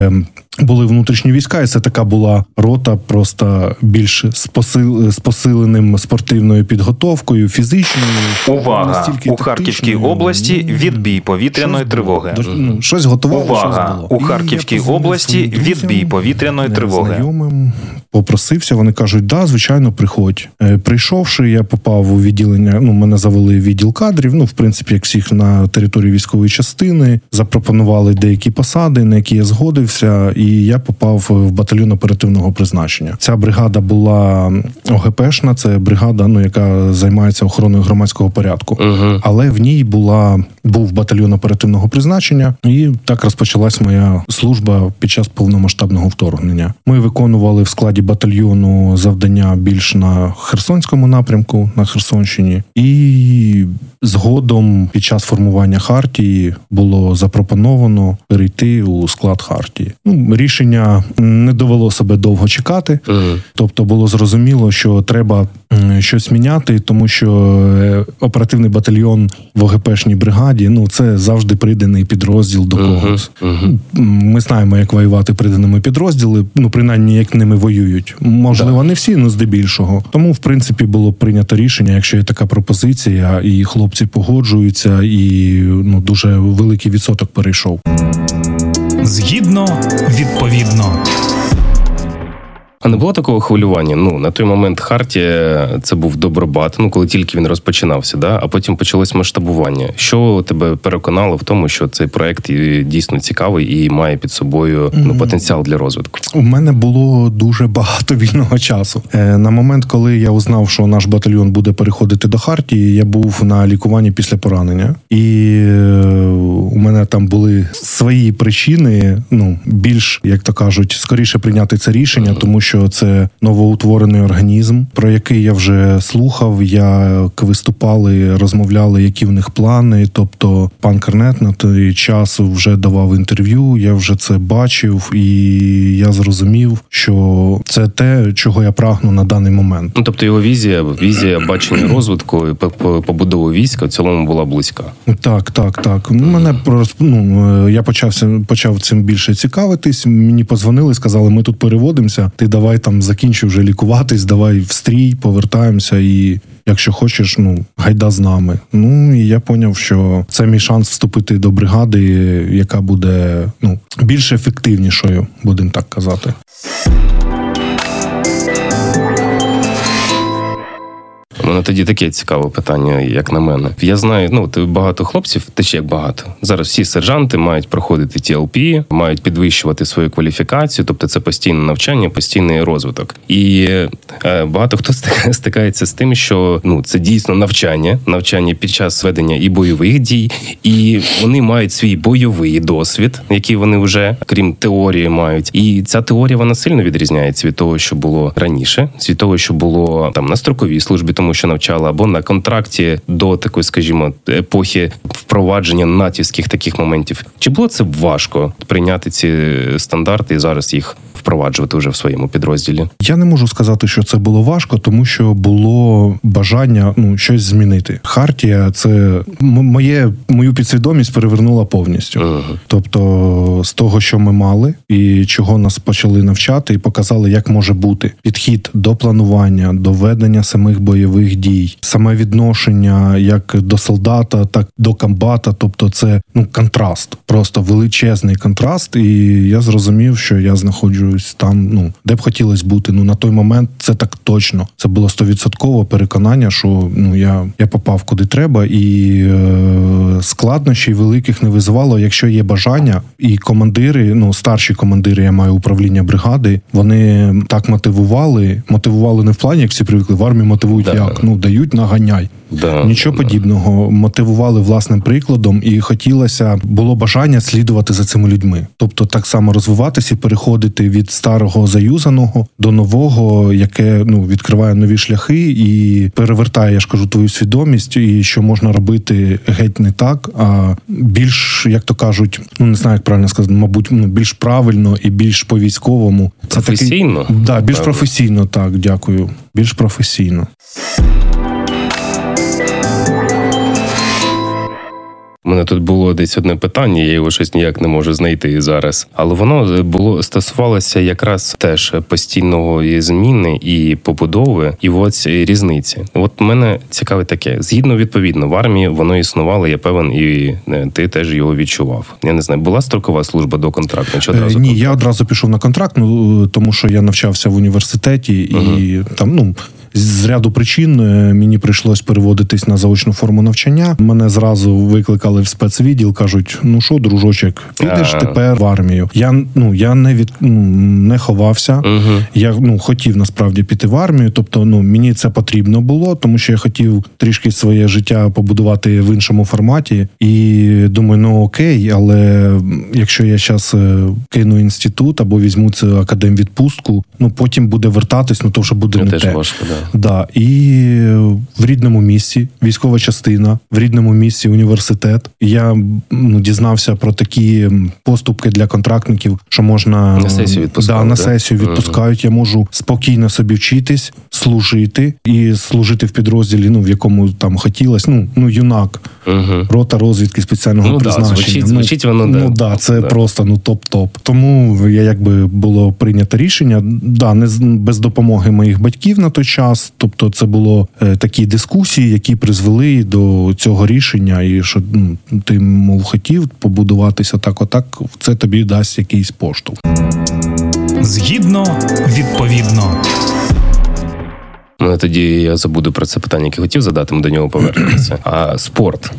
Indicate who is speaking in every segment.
Speaker 1: були внутрішні війська, і це така була рота просто більш з посиленим спортивною підготовкою, фізичною.
Speaker 2: Увага! У Харківській області відбій повітряної тривоги.
Speaker 1: Щось готувало,
Speaker 2: Увага!
Speaker 1: щось було.
Speaker 2: У Харківській області відбій повітряної тривоги.
Speaker 1: Знайомим попросився, вони кажуть, да, звичайно, приходь. Прийшовши, я попав у відділення, мене завели в відділ кадрів, в принципі, як всіх на території військової частини, запропонували деякі посади, на які я згодився, і я попав в батальйон оперативного призначення. Ця бригада була ОГПшна, це бригада, яка займається охороною громадського порядку. Але в ній був батальйон оперативного призначення, і так розпочалась моя служба під час повномасштабного вторгнення. Ми виконували в складі батальйону завдання більш на Херсонському напрямку, на Херсонщині, і згодом під час формування Хартії було запропоновано перейти у склад Хартії. Рішення не довело себе довго чекати, тобто було зрозуміло, що треба щось міняти, тому що оперативний батальйон в ОГПшній бригаді, це завжди приданий підрозділ до когось. Ми знаємо, як воювати приданими підрозділи, принаймні, як ними воюють. Можливо, не всі, здебільшого. Тому, в принципі, було прийнято рішення, якщо є така пропозиція, і хлопці погоджуються, і дуже великий відсоток перейшов.
Speaker 3: Згідно, відповідно.
Speaker 4: А не було такого хвилювання? На той момент Хартія – це був Добробат, коли тільки він розпочинався, да? А потім почалось масштабування. Що тебе переконало в тому, що цей проект дійсно цікавий і має під собою потенціал для розвитку?
Speaker 1: У мене було дуже багато вільного часу. На момент, коли я узнав, що наш батальйон буде переходити до Хартії, я був на лікуванні після поранення. І у мене там були свої причини, більш, як то кажуть, скоріше прийняти це рішення, тому що це новоутворений організм, про який я вже слухав, як виступали, розмовляли, які в них плани. Тобто пан Кернет на той час вже давав інтерв'ю, я вже це бачив, і я зрозумів, що це те, чого я прагну на даний момент.
Speaker 4: Тобто його візія бачення розвитку, побудови війська в цілому була близька.
Speaker 1: Так. Мене я почав цим більше цікавитись. Мені подзвонили, сказали, ми тут переводимося, ти давай там закінчуй вже лікуватись, давай в стрій, повертаємося і якщо хочеш, гайда з нами. І я поняв, що це мій шанс вступити до бригади, яка буде, більш ефективнішою, будемо так казати.
Speaker 4: У мене тоді таке цікаве питання, як на мене. Я знаю, багато хлопців, як багато. Зараз всі сержанти мають проходити TLP, мають підвищувати свою кваліфікацію, тобто це постійне навчання, постійний розвиток. І багато хто стикається з тим, що це дійсно навчання під час ведення і бойових дій, і вони мають свій бойовий досвід, який вони вже, крім теорії, мають. І ця теорія, вона сильно відрізняється від того, що було раніше, від того, що було на строковій службі, тому що навчала, або на контракті до такої, скажімо, епохи впровадження натівських таких моментів. Чи було це важко прийняти ці стандарти і зараз їх впроваджувати вже в своєму підрозділі?
Speaker 1: Я не можу сказати, що це було важко, тому що було бажання щось змінити. Хартія – це мою підсвідомість перевернула повністю. Тобто з того, що ми мали і чого нас почали навчати, і показали, як може бути підхід до планування, до ведення самих бойових дій, саме відношення як до солдата, так до комбата. Тобто це контраст, просто величезний контраст. І я зрозумів, що я знаходжусь там, де б хотілося бути. На той момент це так точно. Це було 100% переконання, що я попав куди треба, і складнощів великих не визивало, якщо є бажання. І командири, старші командири, я маю управління бригади, вони так мотивували не в плані, як всі привикли, в армії мотивують як? Дають, наганяй. Нічого подібного. Мотивували власним прикладом, і було бажання слідувати за цими людьми. Тобто так само розвиватися і переходити від старого заюзаного до нового, яке відкриває нові шляхи і перевертає, я ж кажу, твою свідомість, і що можна робити геть не так, а більш, як то кажуть, не знаю, як правильно сказати, мабуть, більш правильно і більш по-військовому.
Speaker 4: Професійно?
Speaker 1: Більш професійно, так, дякую. Більш професійно.
Speaker 4: У мене тут було десь одне питання, я його щось ніяк не можу знайти зараз. Але воно стосувалося якраз теж постійної зміни і побудови, і ось різниці. От мене цікавить таке. Згідно, відповідно, в армії воно існувало, я певен, і ти теж його відчував. Я не знаю, була строкова служба до контракту? Чи одразу
Speaker 1: Ні, я одразу пішов на контракт, тому що я навчався в університеті, і там, з ряду причин мені прийшлось переводитись на заочну форму навчання. Мене зразу викликали в спецвідділ, кажуть, ну що, дружочек, підеш тепер в армію. Я не ховався. Я хотів насправді піти в армію, тобто мені це потрібно було, тому що я хотів трішки своє життя побудувати в іншому форматі. І думаю, окей, але якщо я зараз кину інститут або візьму цю академвідпустку, потім буде вертатись, то вже буде не те.
Speaker 4: Важко, да.
Speaker 1: Да, і в рідному місці військова частина, в рідному місці університет. Я дізнався про такі поступки для контрактників, що можна
Speaker 4: на сесію відпускають.
Speaker 1: На сесію відпускають. Я можу спокійно собі вчитись, служити і служити в підрозділі, в якому там хотілося. Юнак, рота розвідки спеціального призначення.
Speaker 4: Звучить воно,
Speaker 1: це просто топ-топ. Тому було прийнято рішення, не без допомоги моїх батьків на той час. Тобто це було такі дискусії, які призвели до цього рішення, і що ти, мов, хотів побудуватися так, це тобі дасть якийсь поштовх.
Speaker 3: Згідно, відповідно.
Speaker 4: Тоді я забуду про це питання, яке хотів задати, ми до нього повернемося. А спорт.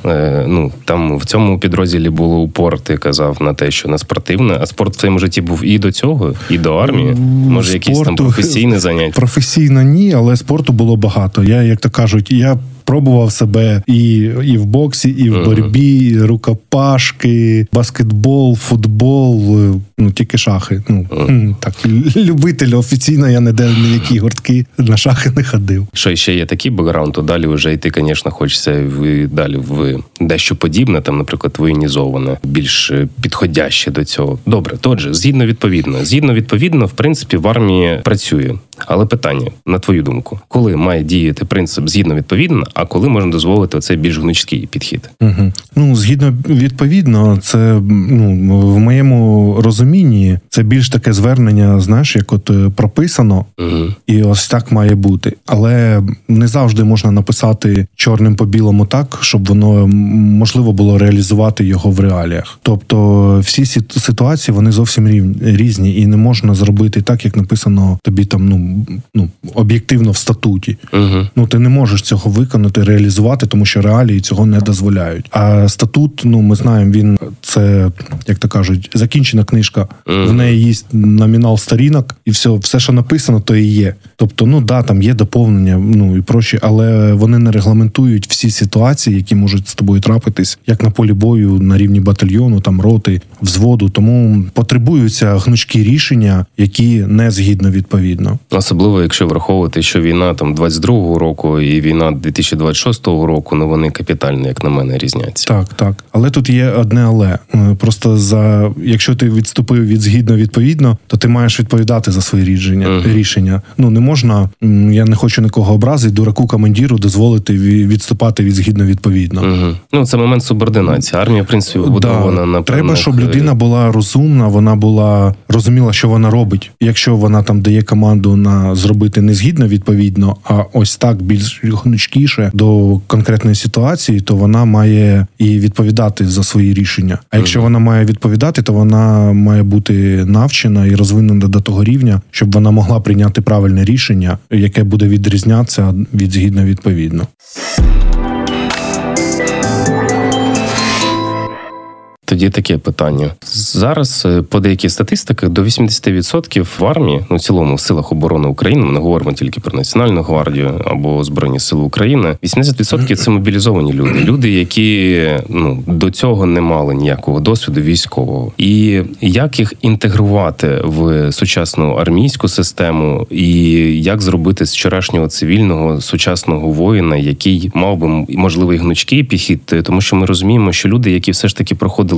Speaker 4: Там в цьому підрозділі було упор, ти казав, на те, що на спортивне, а спорт в твоєму житті був і до цього, і до армії? Може, якісь там професійні заняття?
Speaker 1: Професійно ні, але спорту було багато. Я, як то кажуть, пробував себе і в боксі, і в боротьбі, і рукопашки, баскетбол, футбол, тільки шахи. Так, любитель, офіційно я ніде ніякі гуртки на шахи не ходив.
Speaker 4: Що ще є такий бекграунд, то далі вже йти, звісно, хочеться далі в дещо подібне, там, наприклад, воєнізоване, більш підходяще до цього. Добре, тотже, згідно відповідно, в принципі, в армії працює. Але питання, на твою думку, коли має діяти принцип згідно відповідно, а коли можна дозволити оцей більш гнучкий підхід?
Speaker 1: Згідно відповідно, це в моєму розумінні це більш таке звернення, знаєш, як прописано, і ось так має бути. Але не завжди можна написати чорним по білому так, щоб воно можливо було реалізувати його в реаліях. Тобто всі ситуації, вони зовсім різні, і не можна зробити так, як написано тобі там, об'єктивно в статуті. Ти не можеш цього виконати, реалізувати, тому що реалії цього не дозволяють. А статут, ми знаємо, це, як то кажуть, закінчена книжка. В неї є номінал сторінок, і все, що написано, то і є. Тобто, там є доповнення, і прочі, але вони не регламентують всі ситуації, які можуть з тобою трапитись, як на полі бою, на рівні батальйону, там, роти, взводу. Тому потребуються гнучкі рішення, які не згідно відповідно.
Speaker 4: Особливо, якщо враховувати, що війна там 22-го року і війна 2026 року, вони капітально, як на мене, різняться.
Speaker 1: Так. Але тут є одне але. Просто якщо ти відступив від згідно відповідно, то ти маєш відповідати за свої рішення. Не можна, я не хочу нікого образити, дураку командиру дозволити відступати від згідно відповідно.
Speaker 4: Це момент субординації. Армія, в принципі, побудована на
Speaker 1: треба, щоб людина була розумна, вона розуміла, що вона робить. Якщо вона там дає команду на зробити не згідно відповідно, а ось так більш гнучкіше до конкретної ситуації, то вона має і відповідати за свої рішення. А якщо вона має відповідати, то вона має бути навчена і розвинена до того рівня, щоб вона могла прийняти правильне рішення, яке буде відрізнятися від згідно відповідно.
Speaker 4: Тоді таке питання. Зараз, по деяких статистиках, до 80% в армії, в цілому в силах оборони України, ми не говоримо тільки про Національну гвардію або Збройні Сили України, 80% це мобілізовані люди. Люди, які до цього не мали ніякого досвіду військового. І як їх інтегрувати в сучасну армійську систему, і як зробити з вчорашнього цивільного сучасного воїна, який мав би можливий гнучкий підхід, тому що ми розуміємо, що люди, які все ж таки проходили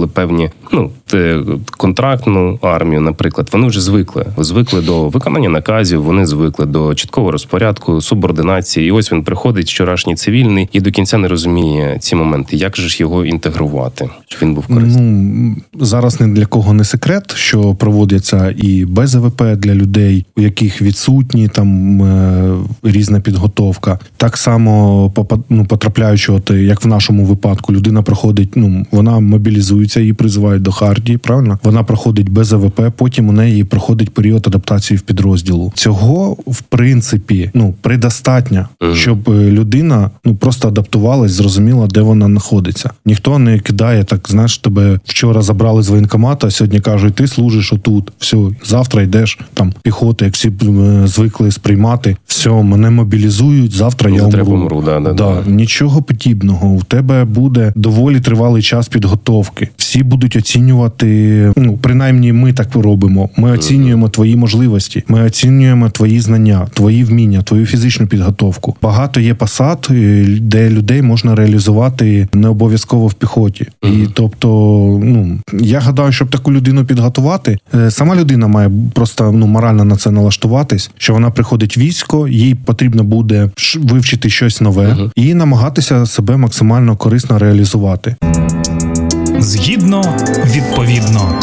Speaker 4: проходили певні, контрактну армію, наприклад, вони вже звикли до виконання наказів, вони звикли до чіткого розпорядку, субординації. І ось він приходить, вчорашній цивільний, і до кінця не розуміє ці моменти. Як же ж його інтегрувати, щоб він був корисний?
Speaker 1: Зараз ні для кого не секрет, що проводяться і БЗВП для людей, у яких відсутні там різна підготовка. Так само потрапляючи, як в нашому випадку, людина проходить, вона мобілізується, її призивають до Хартії, правильно? Вона проходить БЗВП, потім у неї проходить період адаптації в підрозділу. Цього, в принципі, предостатньо, щоб людина просто адаптувалась, зрозуміла, де вона знаходиться. Ніхто не кидає, так, знаєш, тебе вчора забрали з воєнкомата, сьогодні кажуть, ти служиш отут, все, завтра йдеш, там, піхота, як всі звикли сприймати, все, мене мобілізують, завтра я умру. Да. Нічого подібного. У тебе буде доволі тривалий час підготовки. Всі будуть оцінювати, принаймні ми так робимо. Ми оцінюємо твої можливості, ми оцінюємо твої знання, твої вміння, твою фізичну підготовку. Багато є посад, де людей можна реалізувати не обов'язково в піхоті. І тобто, я гадаю, щоб таку людину підготувати, сама людина має просто морально на це налаштуватись, що вона приходить в військо, їй потрібно буде вивчити щось нове і намагатися себе максимально корисно реалізувати.
Speaker 3: Згідно, відповідно.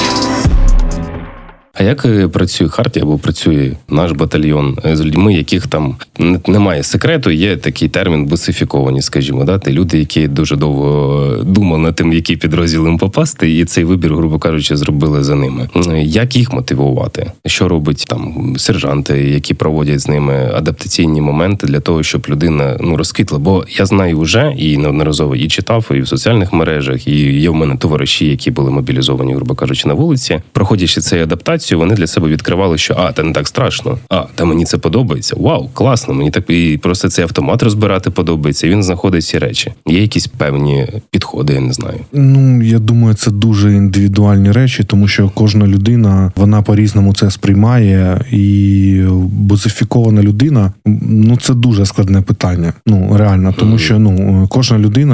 Speaker 4: А як працює Хартія або працює наш батальйон з людьми, яких там немає секрету, є такий термін бусифіковані, скажімо, да? Ті люди, які дуже довго думали над тим, в який підрозділ їм попасти, і цей вибір, грубо кажучи, зробили за ними. Як їх мотивувати? Що робить там сержанти, які проводять з ними адаптаційні моменти для того, щоб людина розквітла? Бо я знаю вже і неодноразово і читав, і в соціальних мережах, і є в мене товариші, які були мобілізовані, грубо кажучи, на вулиці, проходячи цей адаптацію, вони для себе відкривали, що це не так страшно, та мені це подобається, вау, класно, мені так і просто цей автомат розбирати подобається, і він знаходить ці речі. Є якісь певні підходи, я не знаю.
Speaker 1: Я думаю, це дуже індивідуальні речі, тому що кожна людина, вона по-різному це сприймає, і бусифікована людина, це дуже складне питання, реально, тому що, кожна людина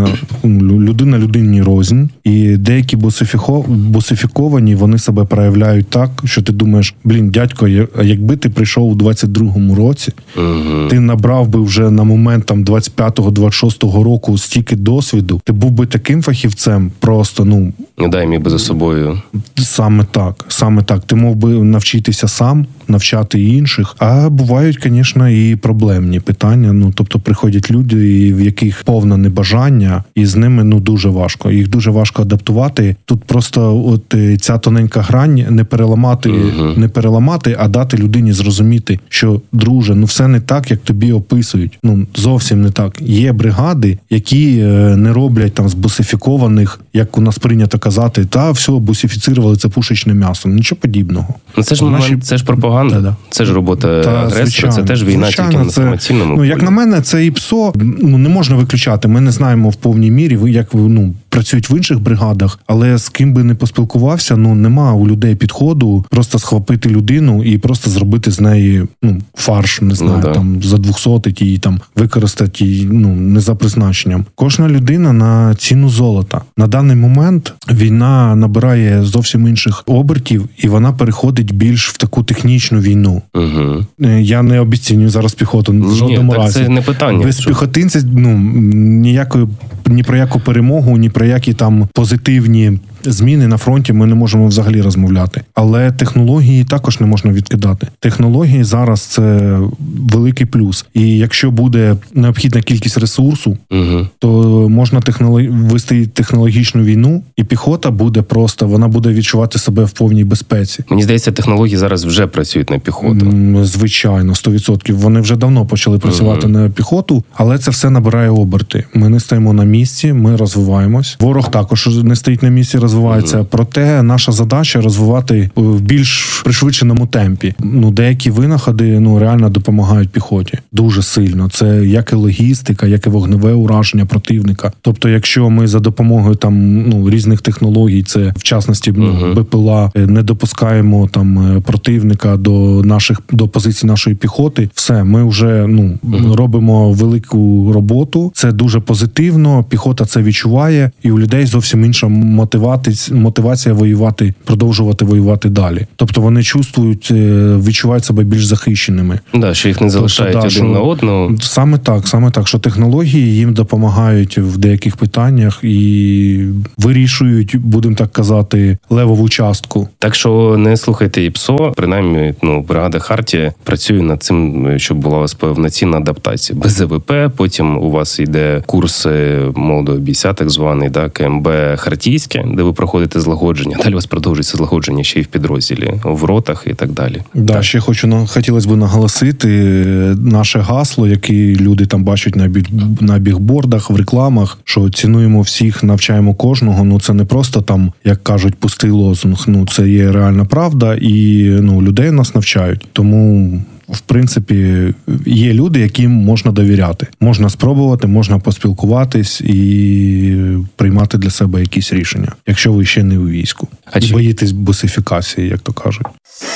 Speaker 1: людині рознь, і деякі бусифіковані, вони себе проявляють так, що ти думаєш, дядько, якби ти прийшов у 22-му році, ти набрав би вже на момент 25-26 року стільки досвіду, ти був би таким фахівцем просто,
Speaker 4: Не дай мені би за собою. Саме
Speaker 1: так. Ти мог би навчитися сам, навчати інших. А бувають, звісно, і проблемні питання. Тобто приходять люди, в яких повне небажання, і з ними дуже важко. Їх дуже важко адаптувати. Тут просто ця тоненька грань не переламати, а дати людині зрозуміти, що, друже, все не так, як тобі описують. Зовсім не так. Є бригади, які не роблять з бусифікованих, як у нас прийнято казати, все, бусифіцирували, це пушечне м'ясо. Нічого подібного.
Speaker 4: Це ж пропаганда, да. Це ж робота агресора, звичайно. Це теж війна, тільки на інформаційному.
Speaker 1: Як на мене, це і ПСО, не можна виключати. Ми не знаємо в повній мірі, як працюють в інших бригадах, але з ким би не поспілкувався, нема у людей підходу просто схвапити людину і просто зробити з неї фарш, не знаю, за 200 її використати її, не за призначенням. Кожна людина на ціну золота. На даний момент війна набирає зовсім інших обертів, і вона переходить більш в таку технічну війну. Я не обіцінюю зараз піхоту в жодному разі.
Speaker 4: Це не питання.
Speaker 1: Без піхотинця ні про яку перемогу, ні про які позитивні зміни на фронті ми не можемо взагалі розмовляти. Але технології також не можна відкидати. Технології зараз це великий плюс. І якщо буде необхідна кількість ресурсу, то можна вести технологічну війну, і піхота буде вона буде відчувати себе в повній безпеці.
Speaker 4: Мені здається, технології зараз вже працюють на піхоту.
Speaker 1: Звичайно, 100%. Вони вже давно почали працювати на піхоту, але це все набирає оберти. Ми не стоїмо на місці, ми розвиваємось. Ворог також не стоїть на місці, розвивається. Проте наша задача розвивати в більш пришвидшеному темпі. Деякі винаходи реально допомагають піхоті. Дуже сильно. Це як і логістика, як і вогневе ураження противника. Тобто, якщо ми за допомогою різних технологій, це в частності БПЛА, не допускаємо противника до позицій нашої піхоти, все, ми вже робимо велику роботу. Це дуже позитивно. система, піхота це відчуває, і у людей зовсім інша мотивація воювати, продовжувати воювати далі. Тобто вони чувствують, відчувають себе більш захищеними.
Speaker 4: Да, що їх не залишають один на одного.
Speaker 1: Саме так, що технології їм допомагають в деяких питаннях і вирішують, будемо так казати, левову частку.
Speaker 4: Так що не слухайте ІПСО, принаймні, бригада Хартія працює над цим, щоб була у вас повноцінна адаптація. Без ЗВП, потім у вас йде курси молодого бійця, так званий, КМБ Хартійське, де ви проходите злагодження. Далі у вас продовжується злагодження ще й в підрозділі, в ротах і так далі.
Speaker 1: Да, ще хотілося б наголосити наше гасло, яке люди там бачать на бігбордах, в рекламах, що цінуємо всіх, навчаємо кожного. Це не просто там, як кажуть, пустий лозунг. Це є реальна правда, і людей нас навчають. Тому в принципі, є люди, яким можна довіряти. Можна спробувати, можна поспілкуватись і приймати для себе якісь рішення, якщо ви ще не у війську. Боїтесь бусифікації, як то кажуть.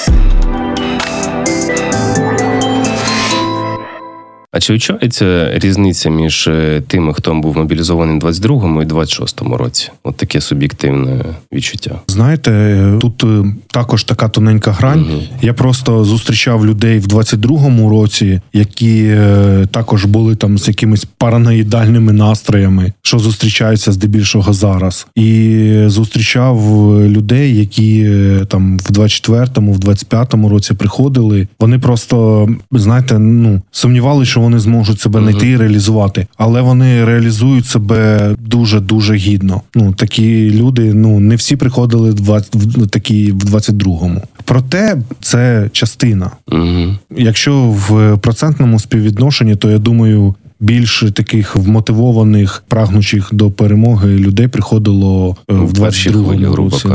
Speaker 4: А чи відчувається різниця між тими, хто був мобілізований у 22-му і 26-му році? От таке суб'єктивне відчуття.
Speaker 1: Знаєте, тут також така тоненька грань. Угу. Я просто зустрічав людей в 22-му році, які також були там з якимись параноїдальними настроями, що зустрічаються здебільшого зараз. І зустрічав людей, які там в 24-му, в 25-му році приходили. Вони просто, знаєте, сумнівалися, що вони зможуть себе знайти і реалізувати. Але вони реалізують себе дуже-дуже гідно. Такі люди, не всі приходили в 22-му. Проте це частина. Якщо в процентному співвідношенні, то я думаю, більш таких вмотивованих, прагнучих до перемоги людей приходило в 22-му році.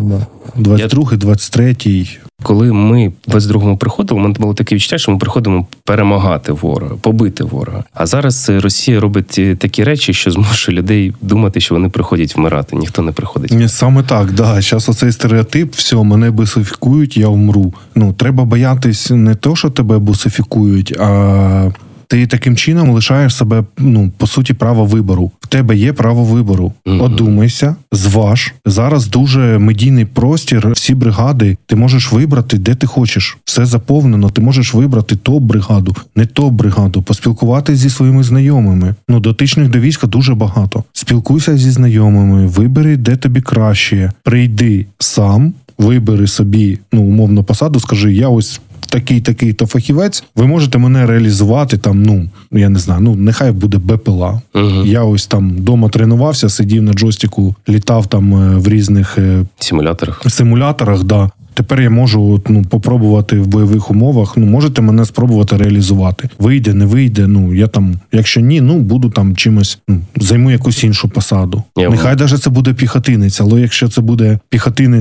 Speaker 1: 22-й, 23-й.
Speaker 4: Коли ми в 22-му приходили, у мене було таке відчуття, що ми приходимо перемагати ворога, побити ворога. А зараз Росія робить такі речі, що змушує людей думати, що вони приходять вмирати. Ніхто не приходить.
Speaker 1: Саме так, да. Зараз оцей стереотип, все, мене бусифікують, я вмру. Треба боятись не то, що тебе бусифікують, а ти таким чином лишаєш себе, по суті, право вибору. В тебе є право вибору. Одумайся, зваж. Зараз дуже медійний простір, всі бригади. Ти можеш вибрати, де ти хочеш. Все заповнено. Ти можеш вибрати топ-бригаду, не топ-бригаду. Поспілкуватися зі своїми знайомими. Дотичних до війська дуже багато. Спілкуйся зі знайомими, вибери, де тобі краще. Прийди сам, вибери собі, умовно, посаду, скажи, я ось такий-то фахівець, ви можете мене реалізувати там, я не знаю, нехай буде БПЛА. Я ось там вдома тренувався, сидів на джойстику, літав там в різних симуляторах, да. Тепер я можу попробувати в бойових умовах. Можете мене спробувати реалізувати. Вийде, не вийде. Я там, якщо ні, буду там чимось, займу якусь іншу посаду. Нехай навіть це буде піхотинець, але якщо це буде піхотинець,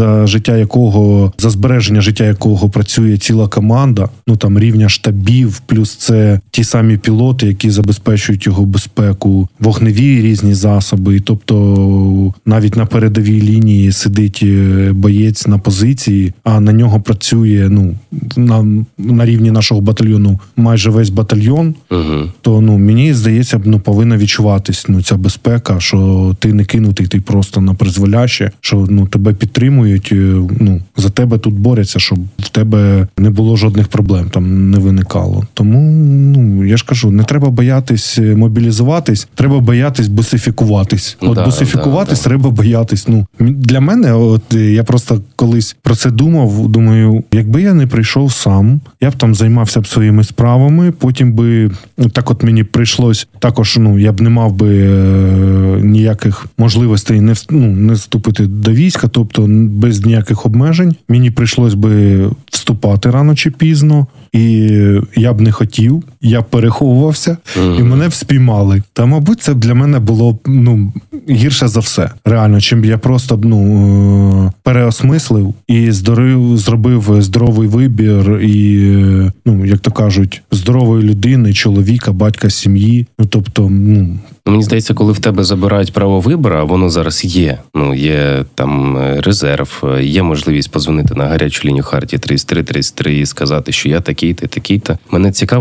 Speaker 1: за збереження життя якого працює ціла команда, там рівня штабів, плюс це ті самі пілоти, які забезпечують його безпеку, вогневі різні засоби. І тобто навіть на передовій лінії сидить боєць на позиції, а на нього працює на рівні нашого батальйону майже весь батальйон, то мені здається, повинна відчуватись ця безпека, що ти не кинутий, ти просто на призволяще, що тебе підтримують, за тебе тут борються, щоб в тебе не було жодних проблем, там не виникало. Тому, я ж кажу, не треба боятись мобілізуватись, треба боятись бусифікуватись. Бусифікуватись треба боятись. Для мене, я просто колись про це думаю, якби я не прийшов сам, я б там займався б своїми справами, потім би, так мені прийшлось, також, я б не мав би ніяких можливостей не вступити до війська, тобто без ніяких обмежень. Мені прийшлось би вступати рано чи пізно, і я б не хотів, я б переховувався, і мене б спіймали. Та, мабуть, це б для мене було гірше за все. Реально, чим я просто переосмислив і зробив здоровий вибір і, як то кажуть, здорової людини, чоловіка, батька сім'ї. Тобто,
Speaker 4: мені здається, коли в тебе забирають право вибору, а воно зараз є. Є там резерв, є можливість подзвонити на гарячу лінію Хартії 3333 і сказати, що я такий-то, такий-то. Мене цікаво, чи є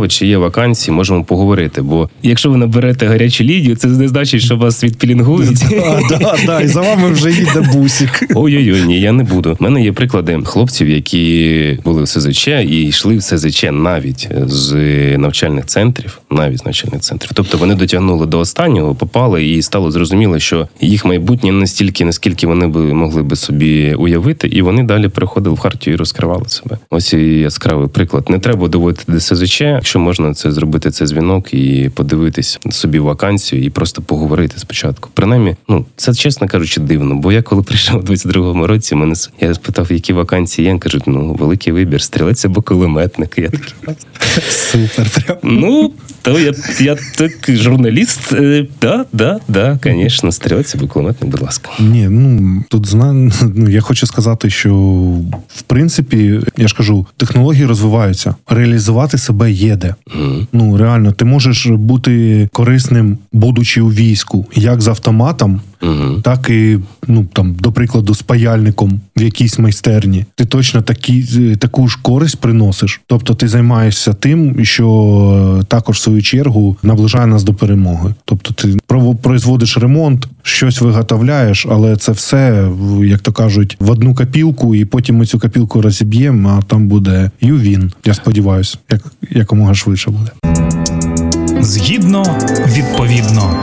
Speaker 4: вакансії, можемо поговорити. Бо якщо ви наберете гарячу лінію, це не значить, що вас відпілінгують.
Speaker 1: Да, і за вами вже їде бусик.
Speaker 4: Ой-ой-ой, ні, я не буду. У мене є приклади хлопців, які були в СЗЧ і йшли в СЗЧ навіть з навчальних центрів. Тобто вони дотягнули до останнього, попали і стало зрозуміло, що їх майбутнє настільки, наскільки вони могли би собі уявити, і вони далі переходили в Хартію і розкривали себе. Ось і яскравий приклад. Не треба доводити до СЗЧ, якщо можна це зробити, цей дзвінок і подивитись собі вакансію і просто поговорити спочатку. Принаймні, це, чесно кажучи, дивно, бо я коли прийшов у 22-му році, я спитав, які вакансії є, кажуть, великий вибір, стрілець або кулеметник. Я такий,
Speaker 1: супер, прям.
Speaker 4: То я так журналіст, да, звісно, стрілець або кулеметник, будь ласка.
Speaker 1: Ні, тут я хочу сказати, що в принципі, я ж кажу, технології розвиваються, реалізувати себе є де. Реально, ти можеш бути корисним, будучи у війську, як з автоматом, так і, до прикладу, з паяльником в якійсь майстерні. Ти точно таку ж користь приносиш. Тобто ти займаєшся тим, що також, в свою чергу, наближає нас до перемоги. Тобто ти производиш ремонт, щось виготовляєш, але це все, як то кажуть, в одну копілку, і потім ми цю копілку розіб'ємо, а там буде ЮВІН. Я сподіваюся, якомога швидше буде.
Speaker 3: Згідно, відповідно.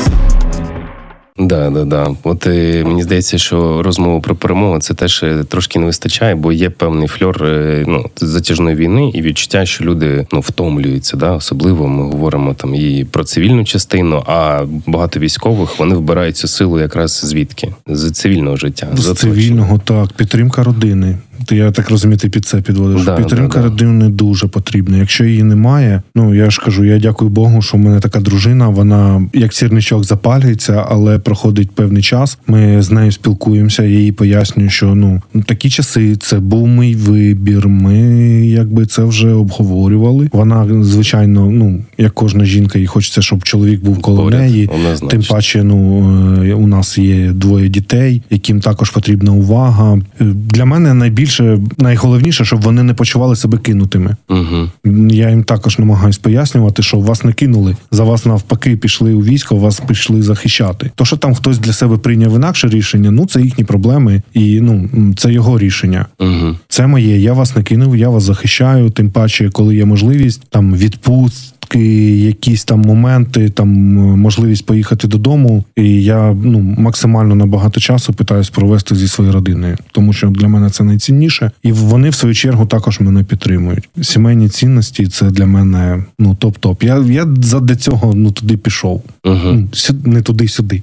Speaker 4: Да. От мені здається, що розмова про перемогу це теж трошки не вистачає, бо є певний фльор затяжної війни і відчуття, що люди втомлюються. Да? Особливо ми говоримо там і про цивільну частину, а багато військових, вони вбирають цю силу якраз звідки? З цивільного життя.
Speaker 1: З цивільного, так. Підтримка родини. Я так розумію, ти під це підводиш. Підтримка родини дуже потрібна. Якщо її немає, я ж кажу, я дякую Богу, що в мене така дружина, вона як сірничок запалюється, але проходить певний час. Ми з нею спілкуємося, я їй пояснюю, що такі часи, це був мій вибір, ми це вже обговорювали. Вона, звичайно, як кожна жінка, їй хочеться, щоб чоловік був коло неї. Тим паче, у нас є 2 дітей, яким також потрібна увага. Для мене найголовніше, щоб вони не почували себе кинутими. Я їм також намагаюсь пояснювати, що вас не кинули, за вас навпаки пішли у військо, вас пішли захищати. То, що там хтось для себе прийняв інакше рішення, це їхні проблеми, і це його рішення. Це моє, я вас не кинув, я вас захищаю, тим паче, коли є можливість, там відпустки, якісь там моменти, там можливість поїхати додому, і я максимально на багато часу питаюсь провести зі своєю родиною, тому що для мене це найцінніше, і вони в свою чергу також мене підтримують. Сімейні цінності — це для мене топ-топ. Я задля цього туди пішов. Не туди-сюди.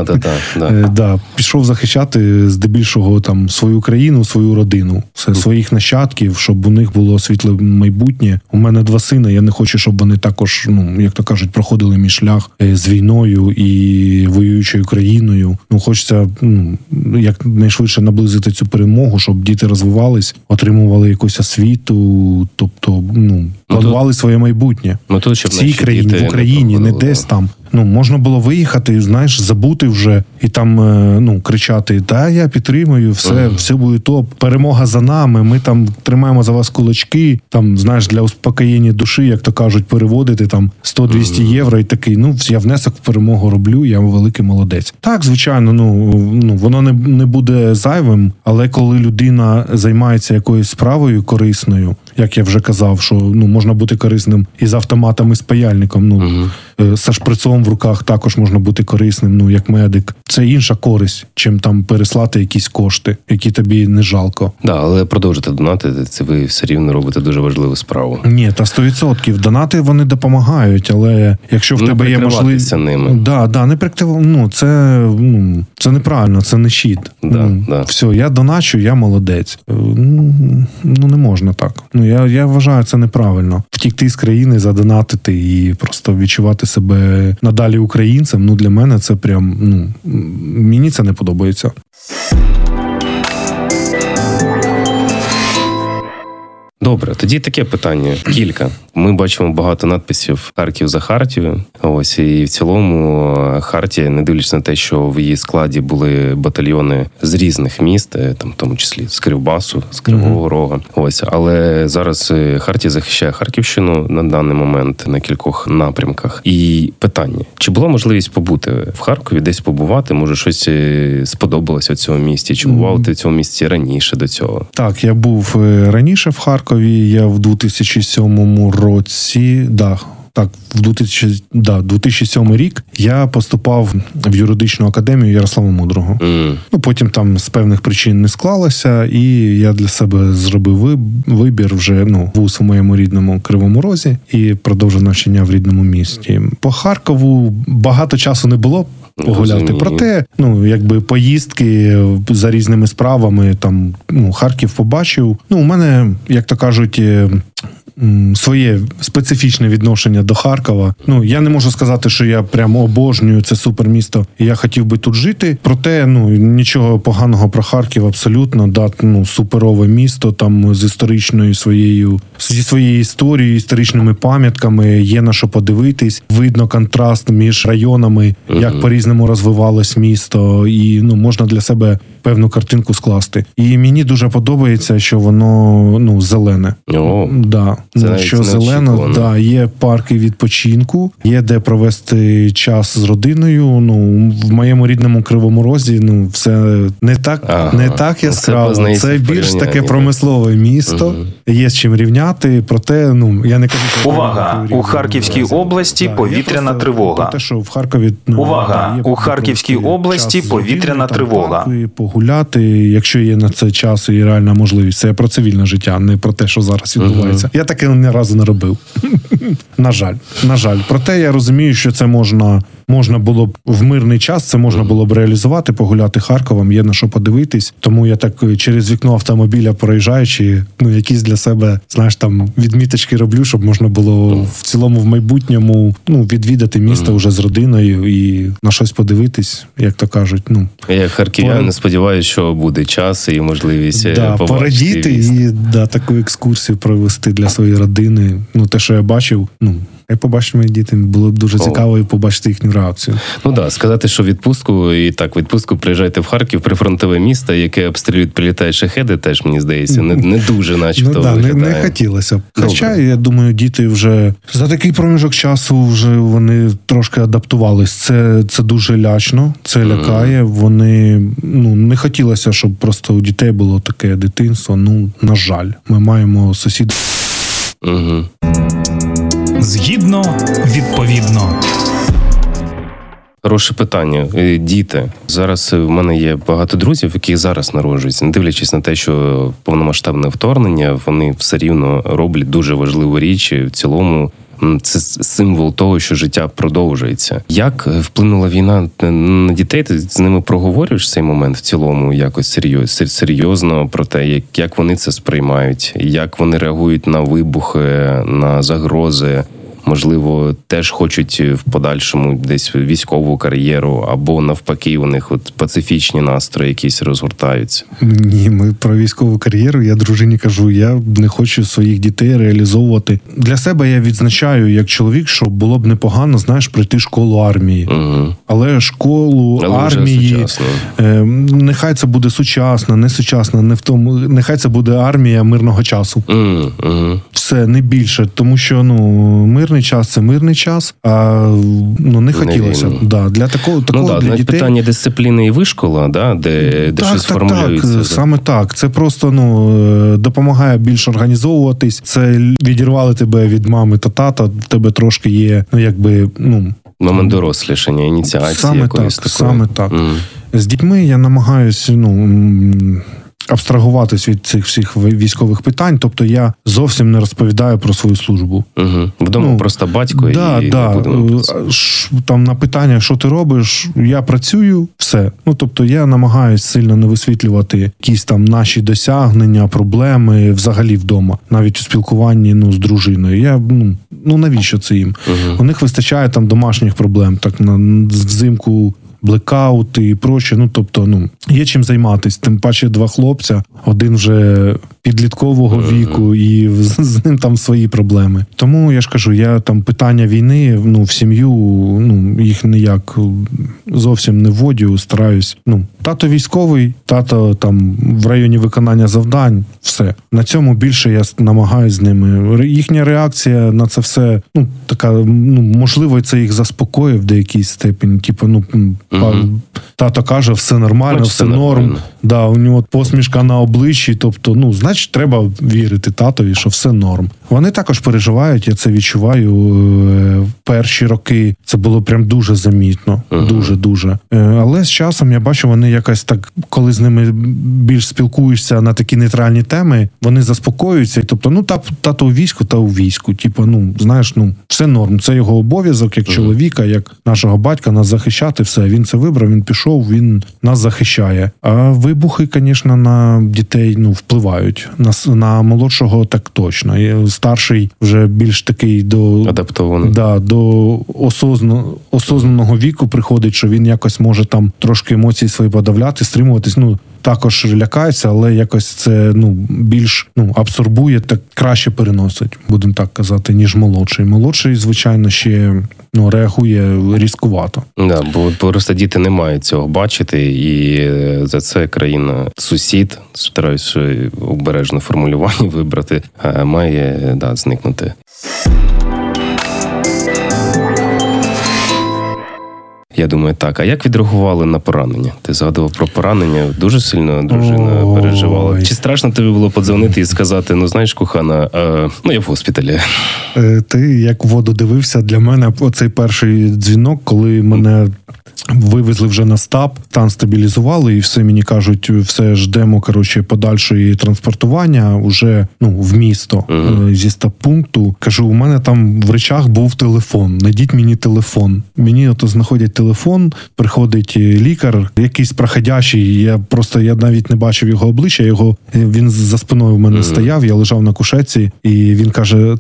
Speaker 1: Да. Пішов захищати здебільшого там свою країну, свою родину, своїх нащадків, щоб у них було світле майбутнє. У мене 2 сини, я не хочу, щоб вони також, як то кажуть, проходили мій шлях з війною і воюючою країною. Хочеться якнайшвидше наблизити цю перемогу, щоб діти розвивались, отримували якусь освіту, тобто, планували своє майбутнє.
Speaker 4: В
Speaker 1: цій країні, в Україні, не десь там. Можна було виїхати, забути вже і там, кричати: "Та я підтримую, все буде топ, перемога за нами, ми там тримаємо за вас кулачки", там, для успокоєння душі, як то кажуть, переводити там 100-200 євро і такий, я внесок в перемогу роблю, я великий молодець. Так, звичайно, воно не буде зайвим, але коли людина займається якоюсь справою корисною, як я вже казав, що можна бути корисним і з автоматом, і з паяльником, з шприцом в руках також можна бути корисним, як медик. Це інша користь, чим там переслати якісь кошти, які тобі не жалко.
Speaker 4: Да, але продовжуйте донатити, це ви все рівно робите дуже важливу справу.
Speaker 1: Ні, 100%. Донати, вони допомагають, але якщо в тебе є можливість...
Speaker 4: ними.
Speaker 1: Не це неправильно, це не щит. Все, я доначу, я молодець. Не можна так. Я вважаю, це неправильно. Втікти з країни, задонатити і просто відчувати себе надалі українцем, для мене це прям, мені це не подобається.
Speaker 4: Добре, тоді таке питання. Кілька. Ми бачимо багато надписів «Харків за Хартію». Ось, і в цілому Хартія, не дивлячись на те, що в її складі були батальйони з різних міст, там в тому числі з Кривбасу, з Кривого Рога. Ось, але зараз Хартія захищає Харківщину на даний момент на кількох напрямках. І питання: чи була можливість побути в Харкові, десь побувати? Може, щось сподобалося в цьому місті? Чи бував ти в цьому місті раніше до цього?
Speaker 1: Так, я був раніше в Харкові. Я в 2007 році, в 2007 рік я поступав в юридичну академію Ярослава Мудрого. Потім там з певних причин не склалося, і я для себе зробив вибір вже вуз у моєму рідному Кривому Розі і продовжив навчання в рідному місті. По Харкову багато часу не було погуляти. Проте, поїздки за різними справами, Харків побачив. У мене, як то кажуть, своє специфічне відношення до Харкова. Я не можу сказати, що я прямо обожнюю це супермісто, і я хотів би тут жити. Проте, нічого поганого про Харків абсолютно. Суперове місто, там з історичною зі своєю історією, історичними пам'ятками, є на що подивитись. Видно контраст між районами, як по-різному розвивалось місто, і можна для себе певну картинку скласти. І мені дуже подобається, що воно зелене. Що зелено, є парки відпочинку, є де провести час з родиною. В моєму рідному Кривому Розі все не так яскраво. Це більш таке промислове місто. Є з чим рівняти, проте я не кажу, що
Speaker 2: увага! У Харківській області повітряна тривога.
Speaker 1: Те, що в Харкові
Speaker 2: увага! У Харківській області повітряна тривога.
Speaker 1: Погуляти, якщо є на це час і реальна можливість. Це про цивільне життя, не про те, що зараз відбувається. Я таке ні разу не робив. На жаль. Проте я розумію, що це можна було б в мирний час, це можна було б реалізувати, погуляти Харковом, є на що подивитись. Тому я так через вікно автомобіля проїжджаючи, якісь для себе, відміточки роблю, щоб можна було в цілому в майбутньому, відвідати місто вже з родиною і на щось подивитись, як то кажуть.
Speaker 4: Я харків'ян сподіваюся, що буде час і можливість
Speaker 1: порадіти і таку екскурсію провести для своєї родини. Те, що я бачив, як побачити мої діти, було б дуже цікаво і побачити їхню реакцію.
Speaker 4: Сказати, що відпустку приїжджайте в Харків, прифронтове місто, яке обстрілюють, прилітають шахеди, теж, мені здається, не дуже начебто виглядає.
Speaker 1: Не хотілося б. Хоча, я думаю, діти вже за такий проміжок часу вже вони трошки адаптувались. Це дуже лячно, це лякає. Вони, не хотілося, щоб просто у дітей було таке дитинство. На жаль, ми маємо сусідів.
Speaker 3: Згідно, відповідно.
Speaker 4: Хороше питання. Діти. Зараз в мене є багато друзів, які зараз народжуються. Не дивлячись на те, що повномасштабне вторгнення, вони все рівно роблять дуже важливу річ. В цілому це символ того, що життя продовжується. Як вплинула війна на дітей? Ти з ними проговорюєш цей момент в цілому якось серйозно про те, як вони це сприймають, як вони реагують на вибухи, на загрози? Можливо, теж хочуть в подальшому десь військову кар'єру, або навпаки, у них пацифічні настрої якісь розгортаються.
Speaker 1: Ні, ми про військову кар'єру, я дружині кажу, я не хочу своїх дітей реалізовувати. Для себе я відзначаю, як чоловік, що було б непогано, пройти школу армії. Але школу армії, нехай це буде сучасна, не сучасна, не в тому, нехай це буде армія мирного часу. Все, не більше, тому що, мирний час – це мирний час, а не хотілося. Для такого для дітей.
Speaker 4: Питання дисципліни і вишкола, де щось формулюється.
Speaker 1: Так, саме так. Це просто, допомагає більш організовуватись. Це відірвали тебе від мами та тата, в тебе трошки є,
Speaker 4: момент дорослішання, ініціації якоїсь такої.
Speaker 1: Саме так. З дітьми я намагаюсь, абстрагуватись від цих всіх військових питань, тобто я зовсім не розповідаю про свою службу.
Speaker 4: Вдома просто батько і не будемо.
Speaker 1: Там на питання, що ти робиш, я працюю, все. Тобто я намагаюсь сильно не висвітлювати якісь там наші досягнення, проблеми взагалі вдома, навіть у спілкуванні з дружиною. Я, навіщо це їм? У них вистачає там домашніх проблем, так взимку блекаути і проче. Тобто, є чим займатися. Тим паче 2 хлопця. Один вже підліткового віку, і з ним там свої проблеми. Тому я ж кажу, я там питання війни, в сім'ю, їх ніяк зовсім не вводю, стараюсь. Тато військовий, тато там в районі виконання завдань, все. На цьому більше я намагаюсь з ними. Їхня реакція на це все, така, можливо, це їх заспокоює в деякій степені. Типу, тато каже, все нормально, все норм. Да, у нього посмішка на обличчі, тобто, значить, треба вірити татові, що все норм. Вони також переживають, я це відчуваю. Перші роки це було прям дуже замітно, дуже-дуже. Але з часом я бачу, вони якось так, коли з ними більш спілкуєшся на такі нейтральні теми, вони заспокоюються, і тобто, тато у війську, та у війську. Типу, знаєш, все норм, це його обов'язок, як чоловіка, як нашого батька, нас захищати, все. Він це вибрав, він пішов, він нас захищає. А вибухи, звісно, на дітей, впливають. На молодшого так точно. І старший вже більш такий
Speaker 4: адаптований.
Speaker 1: Да, до осознаного віку приходить, що він якось може там трошки емоції свої подавляти, стримуватись. Також лякається, але якось це більш абсорбує, так краще переносить, будемо так казати, ніж молодший. Молодший, звичайно, ще реагує різкувато.
Speaker 4: Да, бо просто діти не мають цього бачити, і за це країна-сусід, стараюся обережно формулювання вибрати, має зникнути. Я думаю, так. А як відреагували на поранення? Ти згадував про поранення. Дуже сильно дружина переживала. Чи страшно тобі було подзвонити і сказати, знаєш, кохана, я в госпіталі?
Speaker 1: Ти як в воду дивився, для мене оцей перший дзвінок, коли мене вивезли вже на стаб, стан стабілізували, і все мені кажуть, все ждемо, подальшої транспортування уже, в місто, зі стаб-пункту. Кажу, у мене там в речах був телефон, найдіть мені телефон. Мені знаходять телефон, приходить лікар, якийсь проходящий, я навіть не бачив його обличчя, він за спиною в мене стояв, я лежав на кушетці, і він каже,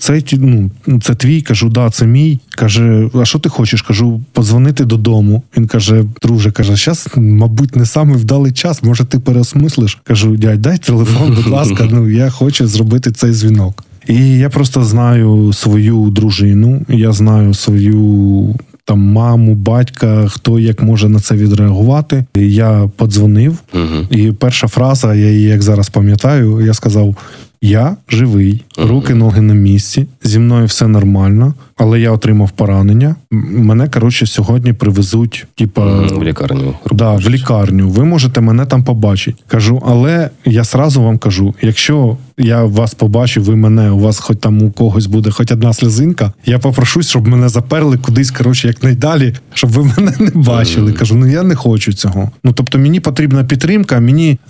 Speaker 1: це твій? Кажу, да, це мій. Каже, а що ти хочеш? Кажу, подзвонити додому. Він каже, друже, зараз, мабуть, не самий вдалий час, може ти переосмислиш? Кажу, дядь, дай телефон, будь ласка, я хочу зробити цей дзвінок. І я просто знаю свою дружину, я знаю свою маму, батька, хто як може на це відреагувати. Я подзвонив, і перша фраза, я її як зараз пам'ятаю, я сказав, я живий, руки, ноги на місці, зі мною все нормально, але я отримав поранення. Мене, сьогодні привезуть,
Speaker 4: в лікарню.
Speaker 1: Да, в лікарню. Ви можете мене там побачити. Кажу, але я сразу вам кажу, якщо я вас побачу, ви мене, у вас хоч там у когось буде хоч одна сльозинка, я попрошусь, щоб мене заперли кудись, якнайдалі, щоб ви мене не бачили. Кажу, я не хочу цього. Тобто мені потрібна підтримка,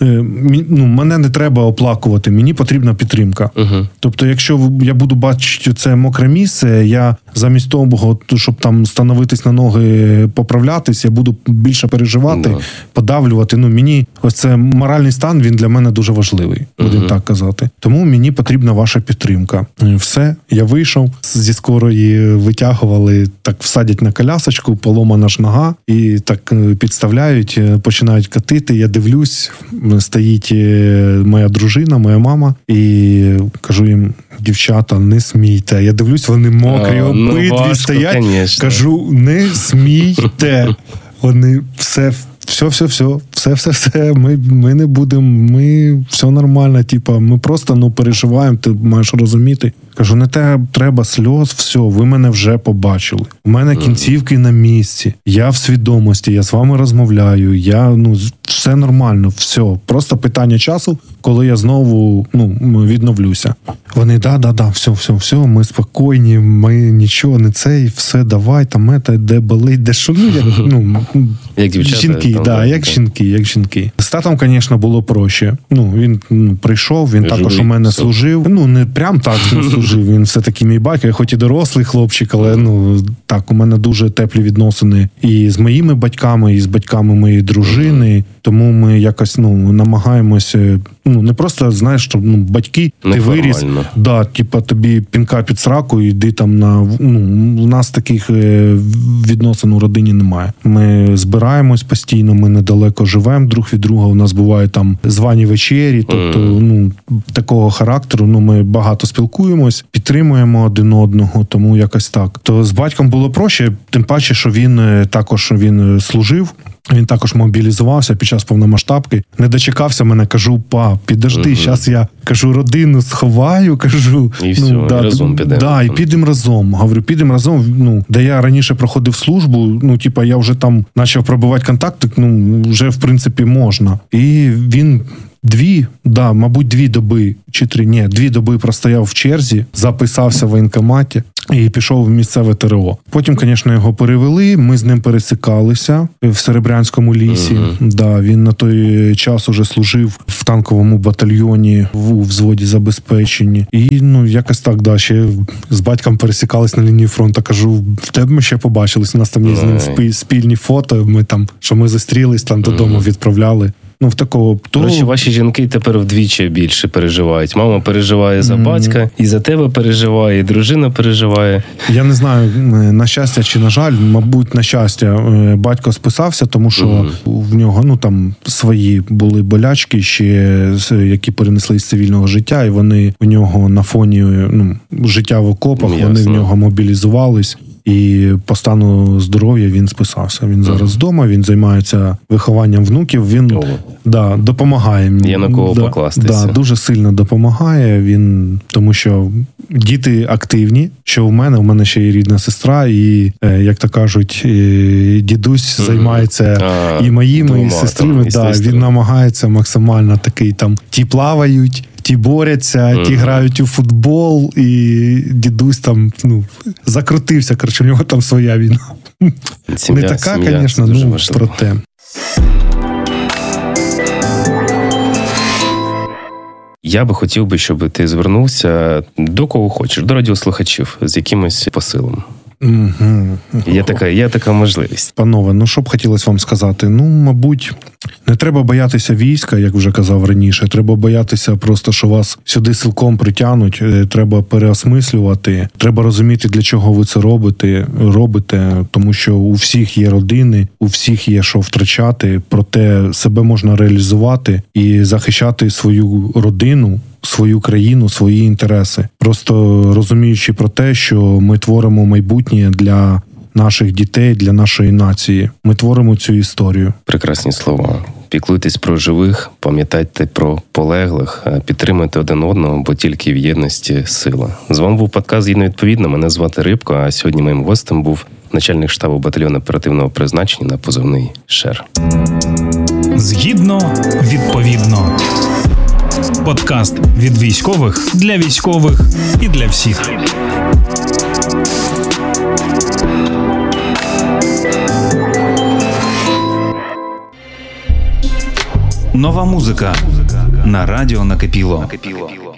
Speaker 1: мене не треба оплакувати, мені потрібна підтримка. Тобто, якщо я буду бачити це мокре місце, я замість того, щоб там становитись на ноги, поправлятись, я буду більше переживати, подавлювати. Мені ось це моральний стан, він для мене дуже важливий, будемо так казати. Тому мені потрібна ваша підтримка. Все, я вийшов, зі скорої витягували, так всадять на колясочку, поломана ж нога, і так підставляють, починають катити, я дивлюсь, стоїть моя дружина, моя мама, і кажу їм, дівчата, не смійте. Я дивлюсь, вони мокрі, обидві стоять.
Speaker 4: Конечно.
Speaker 1: Кажу, не смійте. Вони все, ми не будемо, все нормально, ми просто, переживаємо, ти маєш розуміти. Кажу, не треба сльоз, все, ви мене вже побачили. У мене кінцівки на місці, я в свідомості, я з вами розмовляю, все нормально, все. Просто питання часу, коли я знову, відновлюся. Вони, да, все, ми спокійні, ми нічого, не цей, все, давай, де болить, де що,
Speaker 4: як дівчата.
Speaker 1: Жінки, як жінки. З татом, звісно, було проще. Він прийшов, він також у мене служив. Не прям так служив, він все-таки мій батько, я хоч і дорослий хлопчик, але, так, у мене дуже теплі відносини і з моїми батьками, і з батьками моєї дружини. Тому ми якось намагаємося, не просто, знаєш, що батьки, ти виріс, типа тобі пінка під сраку, йди там у нас таких відносин у родині немає. Ми збираємось постійно, ми недалеко живемо друг від друга, у нас бувають там звані вечері, тобто, такого характеру, ми багато спілкуємось, підтримуємо один одного, тому якось так. То з батьком було проще, тим паче, що він служив, він також мобілізувався під час повномасштабки. Не дочекався мене, кажу, підожди, зараз я, родину сховаю,
Speaker 4: І все, і разом підемо.
Speaker 1: І підемо разом. Говорю, підемо разом, де я раніше проходив службу, я вже там почав пробивати контакти, вже, в принципі, можна. І він 2 доби, чи 3, 2 доби простояв в черзі, записався в воєнкоматі і пішов в місцеве ТРО. Потім, звісно, його перевели, ми з ним пересікалися в Серебрянському лісі. Він на той час уже служив в танковому батальйоні, у взводі забезпеченні. І, якось так, ще з батьком пересікались на лінії фронту. Кажу, в тебе ми ще побачились, у нас там є з ним спільні фото, що ми зустрілись, там додому відправляли. В такого...
Speaker 4: Короче, ваші жінки тепер вдвічі більше переживають. Мама переживає за батька, і за тебе переживає, і дружина переживає.
Speaker 1: Я не знаю, на щастя чи на жаль, мабуть, на щастя, батько списався, тому що в нього, там, свої були болячки ще, які перенесли з цивільного життя, і вони в нього на фоні, життя в окопах, вони в нього мобілізувались. І по стану здоров'я він списався. Він зараз вдома, він займається вихованням внуків, він допомагає.
Speaker 4: Є на кого покластися.
Speaker 1: Дуже сильно допомагає, тому що діти активні, що у мене ще є рідна сестра, і, як то кажуть, дідусь займається і моїми, і сестрами. Він намагається максимально такий, там, ті плавають, ті борються, ті грають у футбол, і дідусь там, закрутився, в нього там своя війна. Не така, звісно, проте.
Speaker 4: Я би хотів щоб ти звернувся до кого хочеш, до радіослухачів з якимось посилом. Є така можливість.
Speaker 1: Панове, що б хотілося вам сказати? Мабуть, не треба боятися війська, як вже казав раніше. Треба боятися просто, що вас сюди силком притягнуть. Треба переосмислювати. Треба розуміти, для чого ви це робите. Тому що у всіх є родини, у всіх є що втрачати. Проте себе можна реалізувати і захищати свою родину, свою країну, свої інтереси. Просто розуміючи про те, що ми творимо майбутнє для наших дітей, для нашої нації. Ми творимо цю історію.
Speaker 4: Прекрасні слова. Піклуйтесь про живих, пам'ятайте про полеглих, підтримуйте один одного, бо тільки в єдності сила. З вами був подкаст «Згідно відповідно». Мене звати Рибко, а сьогодні моїм гостем був начальник штабу батальйону оперативного призначення на позивний «Шер».
Speaker 3: Згідно відповідно. Подкаст від військових для військових і для всіх. Нова музика на радіо Накипіло.